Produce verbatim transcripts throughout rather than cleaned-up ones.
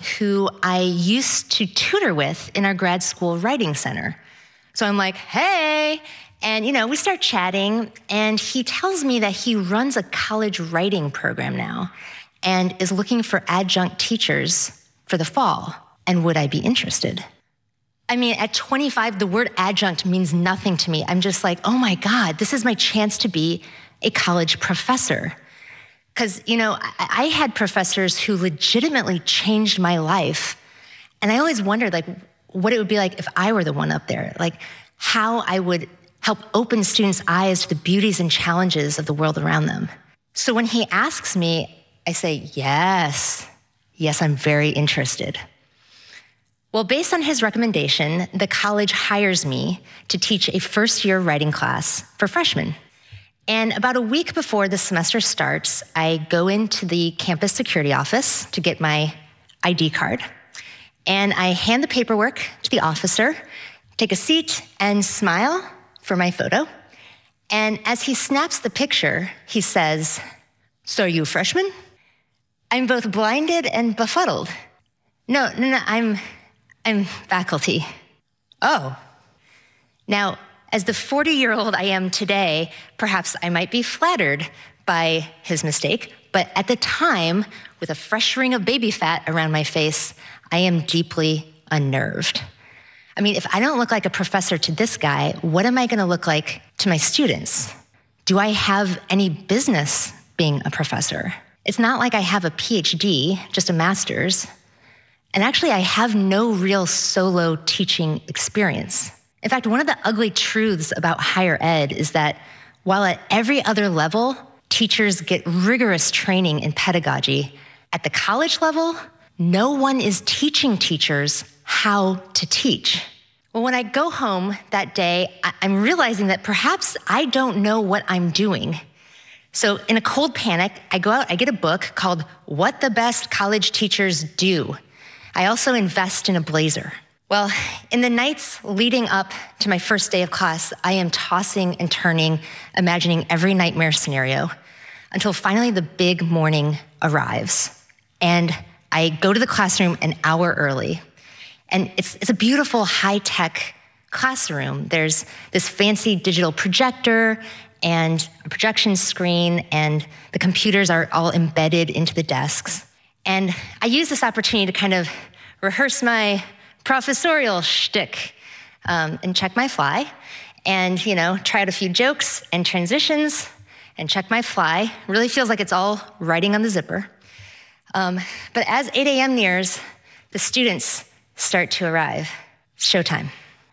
who I used to tutor with in our grad school writing center. So I'm like, hey, and you know, we start chatting, and he tells me that he runs a college writing program now and is looking for adjunct teachers for the fall, and would I be interested? I mean, at twenty-five, the word adjunct means nothing to me. I'm just like, oh my God, this is my chance to be a college professor. Because, you know, I, I had professors who legitimately changed my life. And I always wondered, like, what it would be like if I were the one up there, like how I would help open students' eyes to the beauties and challenges of the world around them. So when he asks me, I say, yes, yes, I'm very interested. Well, based on his recommendation, the college hires me to teach a first-year writing class for freshmen. And about a week before the semester starts, I go into the campus security office to get my I D card. And I hand the paperwork to the officer, take a seat, and smile for my photo. And as he snaps the picture, he says, "So are you a freshman?" I'm both blinded and befuddled. No, no, no, I'm, I'm faculty. Oh. Now, as the forty-year-old I am today, perhaps I might be flattered by his mistake, but at the time, with a fresh ring of baby fat around my face, I am deeply unnerved. I mean, if I don't look like a professor to this guy, what am I gonna look like to my students? Do I have any business being a professor? It's not like I have a P H D, just a master's. And actually, I have no real solo teaching experience. In fact, one of the ugly truths about higher ed is that while at every other level, teachers get rigorous training in pedagogy, at the college level, no one is teaching teachers how to teach. Well, when I go home that day, I'm realizing that perhaps I don't know what I'm doing. So in a cold panic, I go out, I get a book called What the Best College Teachers Do. I also invest in a blazer. Well, in the nights leading up to my first day of class, I am tossing and turning, imagining every nightmare scenario, until finally the big morning arrives. And I go to the classroom an hour early. And it's, it's a beautiful high-tech classroom. There's this fancy digital projector and a projection screen, and the computers are all embedded into the desks. And I use this opportunity to kind of rehearse my professorial shtick um, and check my fly, and you know, try out a few jokes and transitions, and check my fly. Really feels like it's all writing on the zipper. Um, but as eight a m nears, the students start to arrive. It's showtime.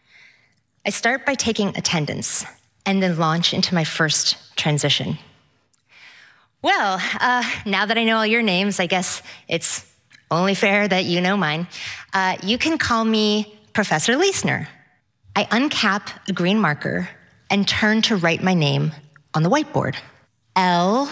I start by taking attendance, and then launch into my first transition. Well, uh, now that I know all your names, I guess it's only fair that you know mine. Uh, you can call me Professor Leisner. I uncap a green marker and turn to write my name on the whiteboard. L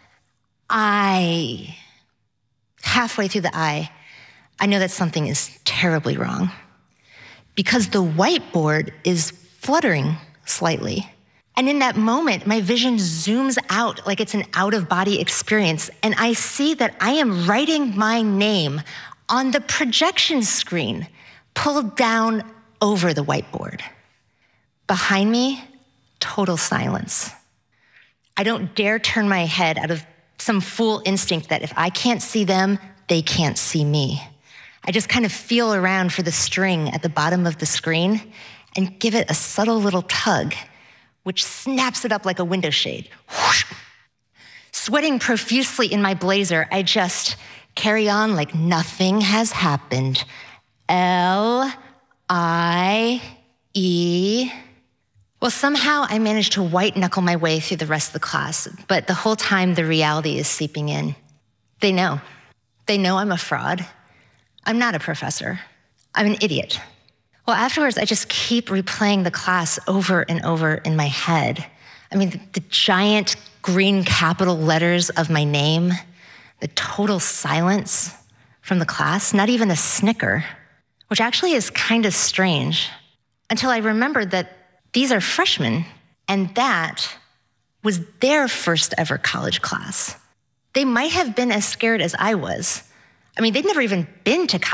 I. Halfway through the I, I know that something is terribly wrong, because the whiteboard is fluttering slightly. And in that moment, my vision zooms out like it's an out-of-body experience, and I see that I am writing my name on the projection screen, pulled down over the whiteboard. Behind me, total silence. I don't dare turn my head out of some fool instinct that if I can't see them, they can't see me. I just kind of feel around for the string at the bottom of the screen and give it a subtle little tug, which snaps it up like a window shade. Whoosh. Sweating profusely in my blazer, I just carry on like nothing has happened. L I E. Well, somehow I managed to white knuckle my way through the rest of the class, but the whole time the reality is seeping in. They know. They know I'm a fraud. I'm not a professor. I'm an idiot. Well, afterwards, I just keep replaying the class over and over in my head. I mean, the, the giant green capital letters of my name, the total silence from the class, not even a snicker, which actually is kind of strange, until I remembered that these are freshmen, and that was their first ever college class. They might have been as scared as I was. I mean, they'd never even been to college.